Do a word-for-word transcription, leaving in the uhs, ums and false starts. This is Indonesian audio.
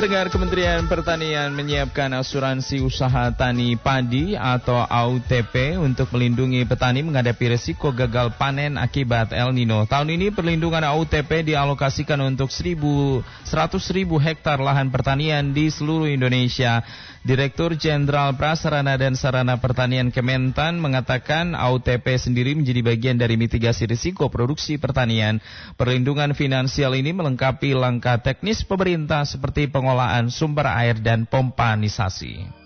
Pendengar, Kementerian Pertanian menyiapkan asuransi usaha tani padi atau A U T P untuk melindungi petani menghadapi risiko gagal panen akibat El Nino. Tahun ini perlindungan A U T P dialokasikan untuk seratus ribu hektar lahan pertanian di seluruh Indonesia. Direktur Jenderal Prasarana dan Sarana Pertanian Kementan mengatakan A U T P sendiri menjadi bagian dari mitigasi risiko produksi pertanian. Perlindungan finansial ini melengkapi langkah teknis pemerintah seperti pengolahan sumber air dan pompanisasi.